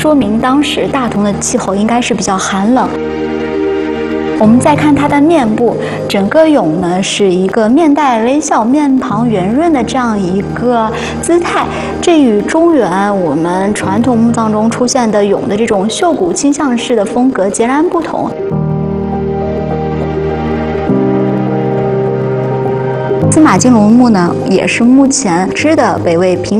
说明当时大同的气候应该是比较寒冷。我们再看它的面部，整个俑呢是一个面带微笑、面庞圆润的这样一个姿态，这与中原我们传统墓葬中出现的俑的这种袖骨倾向式的风格截然不同。司马金龙墓呢，也是目前知的北魏平